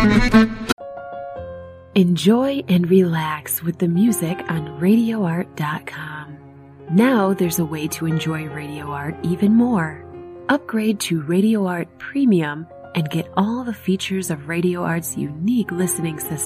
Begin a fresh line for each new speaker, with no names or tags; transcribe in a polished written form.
Enjoy and relax with the music on RadioArt.com. Now there's a way to enjoy Radio Art even more. Upgrade to Radio Art Premium and get all the features of Radio Art's unique listening system.